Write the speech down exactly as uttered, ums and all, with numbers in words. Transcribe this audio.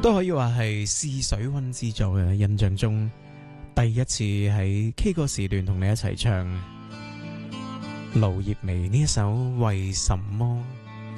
都可以話係試水溫之作嘅。印象中第一次喺 K 歌時段同你一齊唱盧業瑂呢一首為什麼。